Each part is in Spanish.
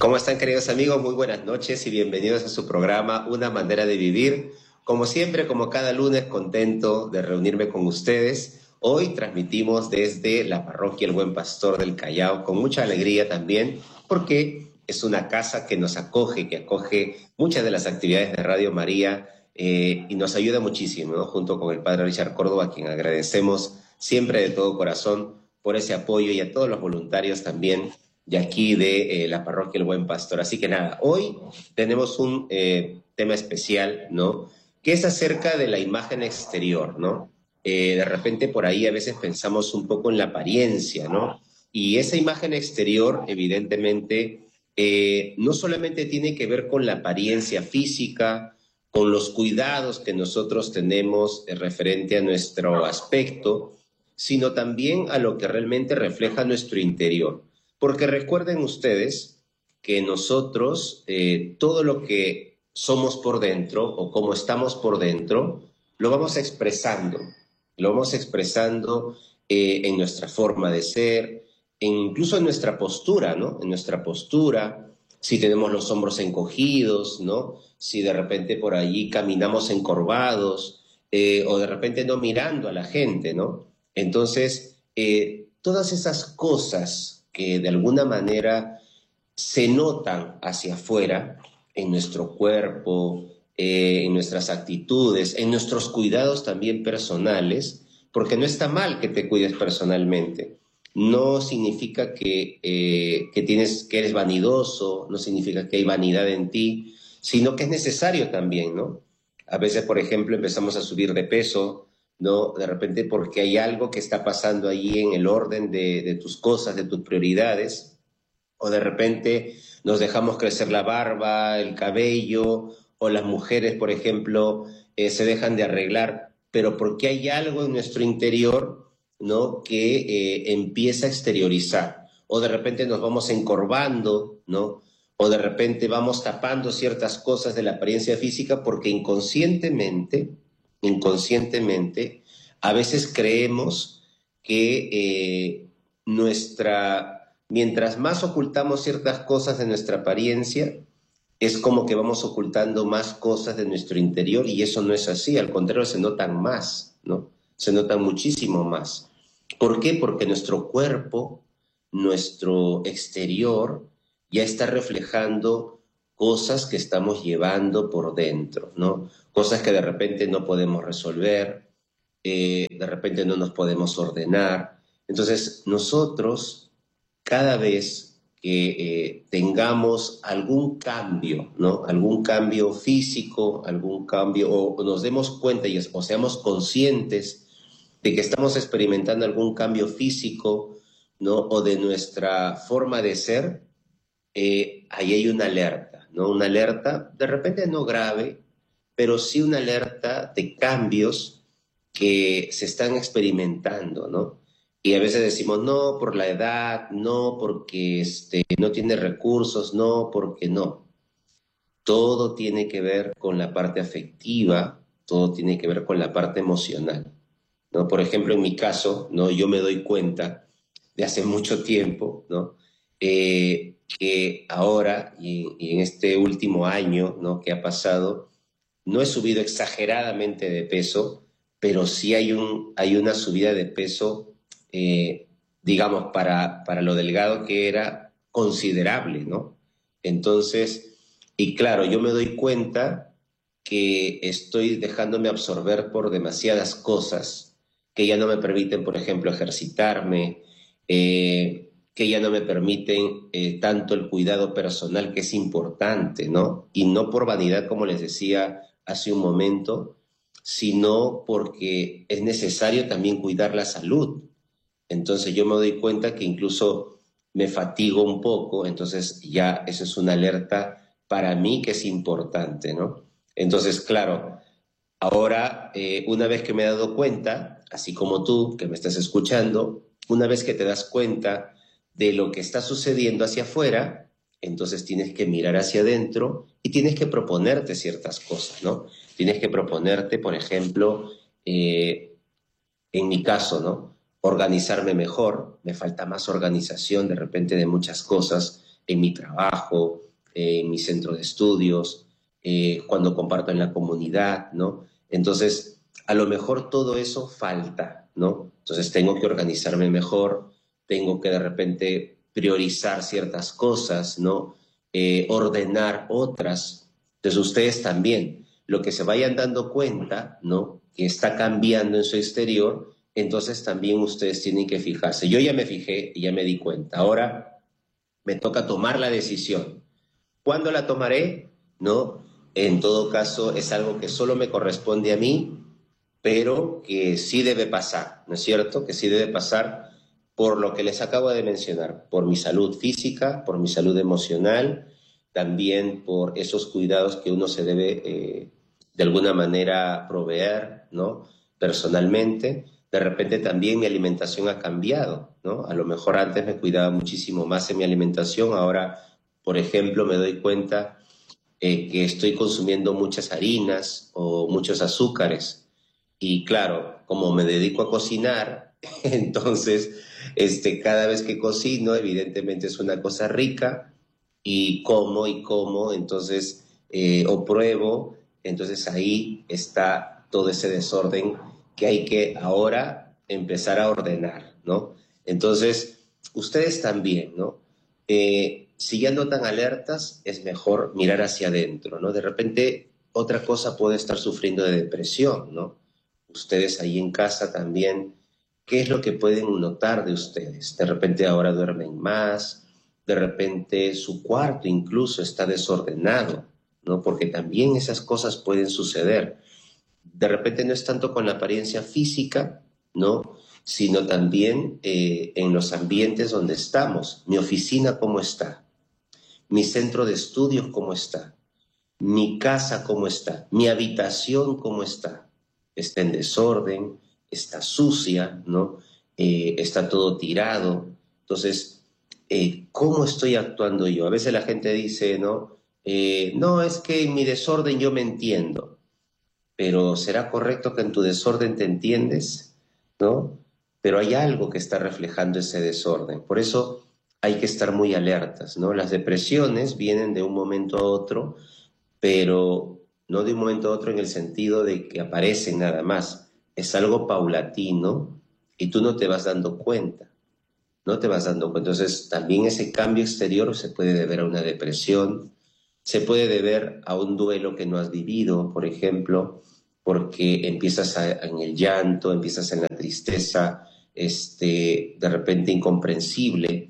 ¿Cómo están, queridos amigos? Muy buenas noches y bienvenidos a su programa Una Manera de Vivir. Como siempre, como cada lunes, contento de reunirme con ustedes. Hoy transmitimos desde la parroquia El Buen Pastor del Callao, con mucha alegría también, porque es una casa que nos acoge, que acoge muchas de las actividades de Radio María y nos ayuda muchísimo, ¿no? Junto con el Padre Richard Córdoba, a quien agradecemos siempre de todo corazón por ese apoyo, y a todos los voluntarios también de aquí de la parroquia El Buen Pastor. Así que nada, hoy tenemos un tema especial, ¿no? Que es acerca de la imagen exterior, ¿no? De repente por ahí a veces pensamos un poco en la apariencia, ¿no? Y esa imagen exterior, evidentemente, no solamente tiene que ver con la apariencia física, con los cuidados que nosotros tenemos referente a nuestro aspecto, sino también a lo que realmente refleja nuestro interior. Porque recuerden ustedes que nosotros, todo lo que somos por dentro o cómo estamos por dentro, lo vamos expresando en nuestra forma de ser, incluso en nuestra postura, ¿no? En nuestra postura, si tenemos los hombros encogidos, ¿no? Si de repente por allí caminamos encorvados, o de repente no mirando a la gente, ¿no? Entonces, todas esas cosas que de alguna manera se notan hacia afuera, en nuestro cuerpo, en nuestras actitudes, en nuestros cuidados también personales, porque no está mal que te cuides personalmente. No significa que eres vanidoso, no significa que hay vanidad en ti, sino que es necesario también, ¿no? A veces, por ejemplo, empezamos a subir de peso, ¿no? De repente porque hay algo que está pasando ahí en el orden de tus cosas, de tus prioridades, o de repente nos dejamos crecer la barba, el cabello, o las mujeres, por ejemplo, se dejan de arreglar, pero porque hay algo en nuestro interior, ¿no? Que empieza a exteriorizar, o de repente nos vamos encorvando, ¿no? O de repente vamos tapando ciertas cosas de la apariencia física porque inconscientemente, a veces creemos que mientras más ocultamos ciertas cosas de nuestra apariencia, es como que vamos ocultando más cosas de nuestro interior, y eso no es así, al contrario, se notan más, ¿no? Se notan muchísimo más. ¿Por qué? Porque nuestro cuerpo, nuestro exterior, ya está reflejando cosas que estamos llevando por dentro, ¿no? Cosas que de repente no podemos resolver, de repente no nos podemos ordenar. Entonces, nosotros, cada vez que tengamos algún cambio, ¿no? Algún cambio físico, algún cambio, o nos demos cuenta o seamos conscientes de que estamos experimentando algún cambio físico, ¿no? O de nuestra forma de ser, ahí hay una alerta, ¿no? Una alerta, de repente no grave, pero sí una alerta de cambios que se están experimentando, ¿no? Y a veces decimos, no, por la edad, no, porque no tiene recursos, no, porque no. Todo tiene que ver con la parte afectiva, todo tiene que ver con la parte emocional, ¿no? Por ejemplo, en mi caso, ¿no? Yo me doy cuenta de hace mucho tiempo, ¿no? Que ahora y en este último año, ¿no? Que ha pasado, no he subido exageradamente de peso, pero sí hay una subida de peso, digamos, para lo delgado que era, considerable, ¿no? Entonces, y claro, yo me doy cuenta que estoy dejándome absorber por demasiadas cosas que ya no me permiten, por ejemplo, ejercitarme, que ya no me permiten tanto el cuidado personal, que es importante, ¿no? Y no por vanidad, como les decía hace un momento, sino porque es necesario también cuidar la salud. Entonces yo me doy cuenta que incluso me fatigo un poco, entonces ya eso es una alerta para mí que es importante, ¿no? Entonces, claro, ahora, una vez que me he dado cuenta, así como tú que me estás escuchando, una vez que te das cuenta de lo que está sucediendo hacia afuera, entonces tienes que mirar hacia adentro y tienes que proponerte ciertas cosas, ¿no? Tienes que proponerte, por ejemplo, en mi caso, ¿no? Organizarme mejor, me falta más organización de repente de muchas cosas, en mi trabajo, en mi centro de estudios, cuando comparto en la comunidad, ¿no? Entonces, a lo mejor todo eso falta, ¿no? Entonces tengo que organizarme mejor, tengo que de repente priorizar ciertas cosas, ¿no? Ordenar otras. Entonces ustedes también, lo que se vayan dando cuenta, ¿no? Que está cambiando en su exterior, entonces también ustedes tienen que fijarse. Yo ya me fijé y ya me di cuenta. Ahora me toca tomar la decisión. ¿Cuándo la tomaré? No. En todo caso, es algo que solo me corresponde a mí, pero que sí debe pasar, ¿no es cierto? Que sí debe pasar por lo que les acabo de mencionar, por mi salud física, por mi salud emocional, también por esos cuidados que uno se debe de alguna manera proveer, ¿no? Personalmente. De repente también mi alimentación ha cambiado, ¿no? A lo mejor antes me cuidaba muchísimo más en mi alimentación, ahora, por ejemplo, me doy cuenta que estoy consumiendo muchas harinas o muchos azúcares. Y claro, como me dedico a cocinar, entonces cada vez que cocino, evidentemente es una cosa rica y como, entonces, o pruebo, entonces ahí está todo ese desorden que hay que ahora empezar a ordenar, ¿no? Entonces, ustedes también, ¿no? Si ya no tan alertas, es mejor mirar hacia adentro, ¿no? De repente, otra cosa puede estar sufriendo de depresión, ¿no? Ustedes ahí en casa también, ¿qué es lo que pueden notar de ustedes? De repente ahora duermen más, de repente su cuarto incluso está desordenado, ¿no? Porque también esas cosas pueden suceder. De repente no es tanto con la apariencia física, ¿no? Sino también en los ambientes donde estamos. Mi oficina, ¿cómo está? Mi centro de estudios, ¿cómo está? Mi casa, ¿cómo está? Mi habitación, ¿cómo está? Está en desorden, está sucia, ¿no? Está todo tirado. Entonces, ¿cómo estoy actuando yo? A veces la gente dice, ¿no? No, es que en mi desorden yo me entiendo, pero ¿será correcto que en tu desorden te entiendes? ¿No? Pero hay algo que está reflejando ese desorden. Por eso hay que estar muy alertas, ¿no? Las depresiones vienen de un momento a otro, pero no de un momento a otro en el sentido de que aparecen nada más. Es algo paulatino y tú no te vas dando cuenta, no te vas dando cuenta. Entonces, también ese cambio exterior se puede deber a una depresión, se puede deber a un duelo que no has vivido, por ejemplo, porque en el llanto, empiezas en la tristeza, de repente incomprensible,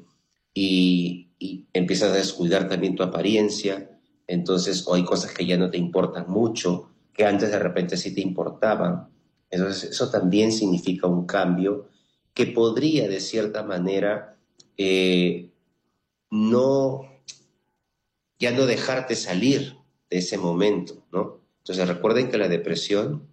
y empiezas a descuidar también tu apariencia, entonces, o hay cosas que ya no te importan mucho, que antes de repente sí te importaban. Entonces, eso también significa un cambio que podría, de cierta manera, eh, no, ya no dejarte salir de ese momento, ¿no? Entonces, recuerden que la depresión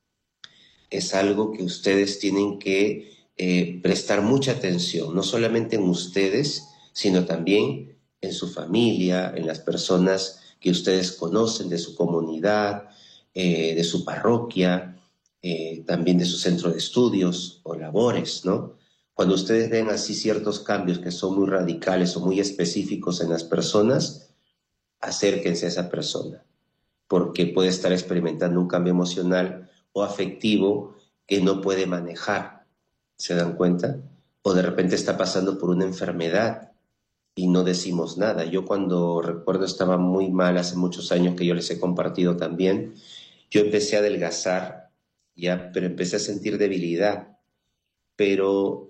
es algo que ustedes tienen que prestar mucha atención, no solamente en ustedes, sino también en su familia, en las personas que ustedes conocen de su comunidad, de su parroquia, también de su centro de estudios o labores, ¿no? Cuando ustedes ven así ciertos cambios que son muy radicales o muy específicos en las personas, acérquense a esa persona porque puede estar experimentando un cambio emocional o afectivo que no puede manejar. ¿Se dan cuenta? O de repente está pasando por una enfermedad y no decimos nada. Yo cuando recuerdo estaba muy mal hace muchos años que yo les he compartido también, yo empecé a adelgazar, ya, pero empecé a sentir debilidad, pero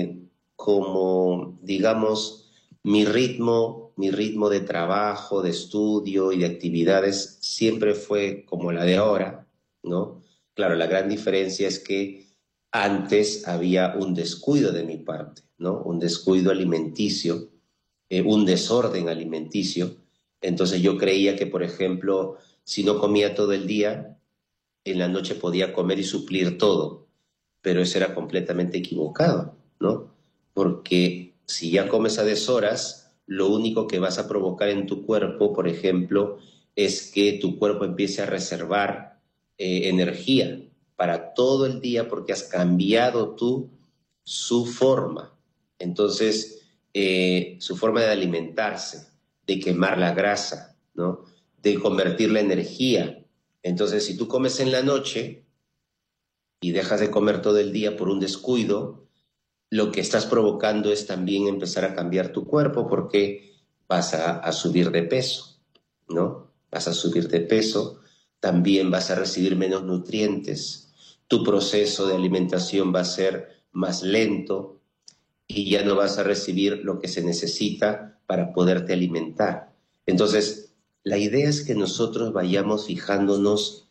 como digamos mi ritmo de trabajo, de estudio y de actividades siempre fue como la de ahora, ¿no? Claro, la gran diferencia es que antes había un descuido de mi parte, ¿no? Un descuido alimenticio, un desorden alimenticio. Entonces yo creía que, por ejemplo, si no comía todo el día, en la noche podía comer y suplir todo, pero eso era completamente equivocado, ¿no? Porque si ya comes a deshoras, lo único que vas a provocar en tu cuerpo, por ejemplo, es que tu cuerpo empiece a reservar energía para todo el día porque has cambiado tú su forma. Entonces, su forma de alimentarse, de quemar la grasa, ¿no? De convertir la energía. Entonces, si tú comes en la noche y dejas de comer todo el día por un descuido, lo que estás provocando es también empezar a cambiar tu cuerpo porque vas a subir de peso, ¿no? Vas a subir de peso, también vas a recibir menos nutrientes, tu proceso de alimentación va a ser más lento y ya no vas a recibir lo que se necesita para poderte alimentar. Entonces, la idea es que nosotros vayamos fijándonos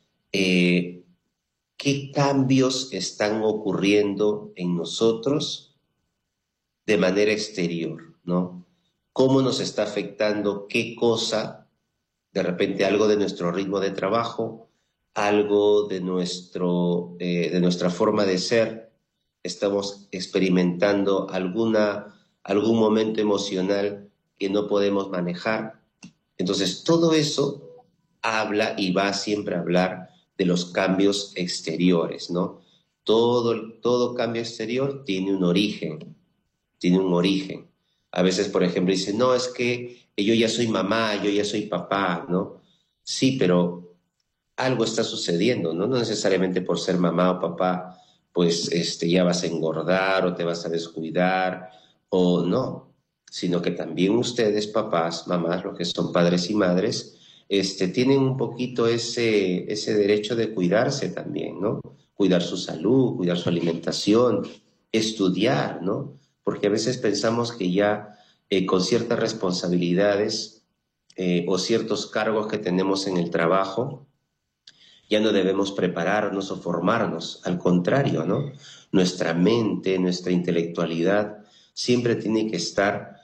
qué cambios están ocurriendo en nosotros de manera exterior, ¿no? ¿Cómo nos está afectando qué cosa, de repente algo de nuestro ritmo de trabajo, algo de nuestra forma de ser, estamos experimentando algún momento emocional que no podemos manejar? Entonces, todo eso habla y va siempre a hablar de los cambios exteriores, ¿no? Todo cambio exterior tiene un origen, tiene un origen. A veces, por ejemplo, dicen, no, es que yo ya soy mamá, yo ya soy papá, ¿no? Sí, pero algo está sucediendo, ¿no? No necesariamente por ser mamá o papá, pues ya vas a engordar o te vas a descuidar o no, sino que también ustedes, papás, mamás, los que son padres y madres, tienen un poquito ese derecho de cuidarse también, ¿no? Cuidar su salud, cuidar su alimentación, estudiar, ¿no? Porque a veces pensamos que ya con ciertas responsabilidades o ciertos cargos que tenemos en el trabajo, ya no debemos prepararnos o formarnos, al contrario, ¿no? Nuestra mente, nuestra intelectualidad siempre tiene que estar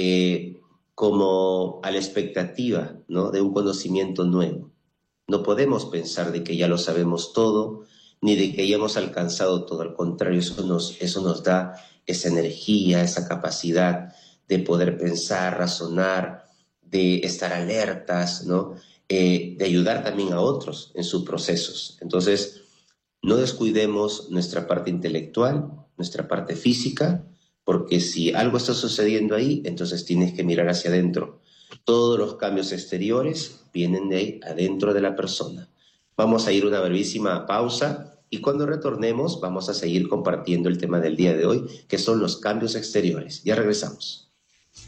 como a la expectativa, ¿no? De un conocimiento nuevo. No podemos pensar de que ya lo sabemos todo, ni de que ya hemos alcanzado todo, al contrario, eso nos da esa energía, esa capacidad de poder pensar, razonar, de estar alertas, ¿no? De ayudar también a otros en sus procesos. Entonces, no descuidemos nuestra parte intelectual, nuestra parte física, porque si algo está sucediendo ahí, entonces tienes que mirar hacia adentro. Todos los cambios exteriores vienen de ahí, adentro de la persona. Vamos a ir a una brevísima pausa y cuando retornemos vamos a seguir compartiendo el tema del día de hoy, que son los cambios exteriores. Ya regresamos.